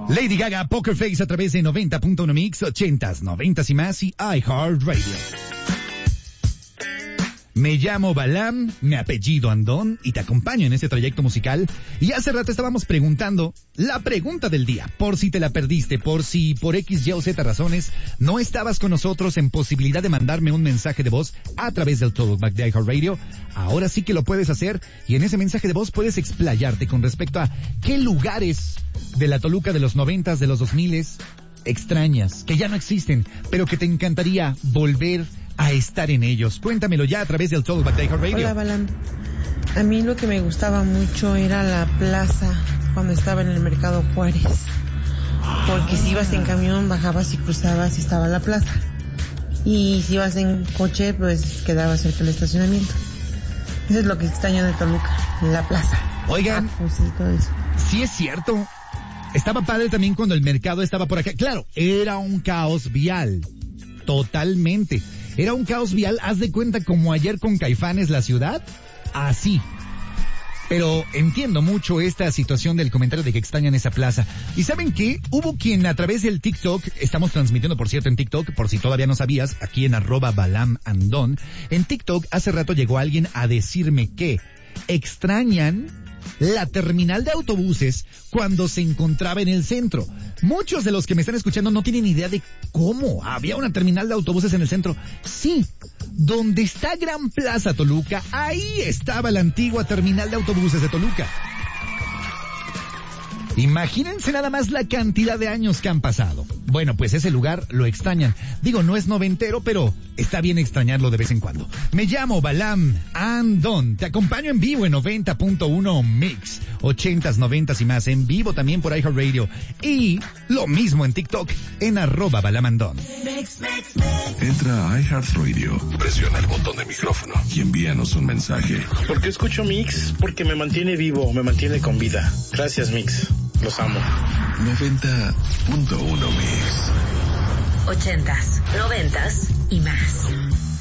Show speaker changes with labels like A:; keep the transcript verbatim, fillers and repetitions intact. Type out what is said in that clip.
A: Lady Gaga, Poker Face a través de noventa punto uno Mix, ochentas, noventas y más y iHeartRadio. Me llamo Balam, me apellido Andón y te acompaño en este trayecto musical. Y hace rato estábamos preguntando la pregunta del día, por si te la perdiste, por si por X, Y o Z razones no estabas con nosotros en posibilidad de mandarme un mensaje de voz a través del Talkback de iHeartRadio. Ahora sí que lo puedes hacer y en ese mensaje de voz puedes explayarte con respecto a qué lugares de la Toluca de los noventas, de los dos miles extrañas, que ya no existen, pero que te encantaría volver a estar en ellos. Cuéntamelo ya a través del Talkback de iHeartRadio.
B: Hola, Balam. A mí lo que me gustaba mucho era la plaza cuando estaba en el Mercado Juárez. Porque si ibas en camión, bajabas y cruzabas y estaba la plaza. Y si ibas en coche, pues quedabas cerca del estacionamiento. Eso es lo que extraño de Toluca, la plaza.
A: Oigan,
B: ah, pues sí, todo eso.
A: Sí es cierto. Estaba padre también cuando el mercado estaba por acá. Claro, era un caos vial. Totalmente. Era un caos vial, haz de cuenta como ayer con Caifanes la ciudad, así. Pero entiendo mucho esta situación del comentario de que extrañan esa plaza. ¿Y saben qué? Hubo quien a través del TikTok, estamos transmitiendo por cierto en TikTok, por si todavía no sabías, aquí en arroba Balam Andón, en TikTok hace rato llegó alguien a decirme que extrañan la terminal de autobuses cuando se encontraba en el centro. Muchos de los que me están escuchando no tienen idea de cómo había una terminal de autobuses en el centro. Sí, donde está Gran Plaza Toluca, ahí estaba la antigua terminal de autobuses de Toluca. Imagínense nada más la cantidad de años que han pasado. Bueno, pues ese lugar lo extrañan. Digo, no es noventero, pero está bien extrañarlo de vez en cuando. Me llamo Balam Andón. Te acompaño en vivo en noventa punto uno Mix. ochentas, noventas y más. En vivo también por iHeartRadio. Y lo mismo en TikTok en arroba Balam Andón.
C: Entra a iHeartRadio, presiona el botón de micrófono y envíanos un mensaje.
D: ¿Por qué escucho Mix? Porque me mantiene vivo, me mantiene con vida. Gracias, Mix. Los amo.
C: noventa punto uno Mix.
E: Ochentas, noventas y más.